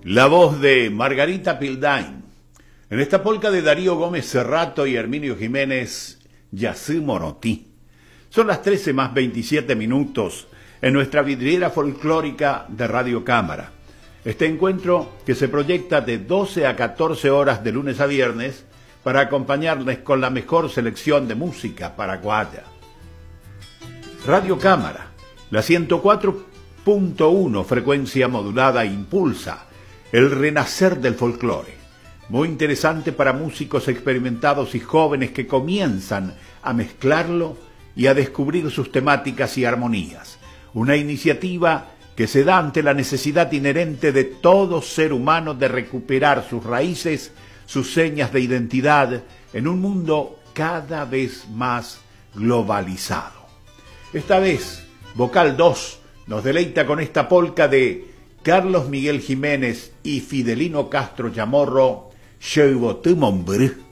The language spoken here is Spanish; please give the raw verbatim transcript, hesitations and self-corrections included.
La voz de Margarita Pildain. En esta polca de Darío Gómez Cerrato y Herminio Jiménez, Yací Morotí. Son las trece más veintisiete minutos en nuestra vidriera folclórica de Radio Cámara. Este encuentro que se proyecta de doce a catorce horas de lunes a viernes para acompañarles con la mejor selección de música paraguaya. Radio Cámara, la ciento cuatro punto uno frecuencia modulada impulsa el renacer del folclore. Muy interesante para músicos experimentados y jóvenes que comienzan a mezclarlo y a descubrir sus temáticas y armonías. Una iniciativa que se da ante la necesidad inherente de todo ser humano de recuperar sus raíces, sus señas de identidad en un mundo cada vez más globalizado. Esta vez, Vocal dos nos deleita con esta polca de Carlos Miguel Jiménez y Fidelino Castro Chamorro, Cheubotumombrú.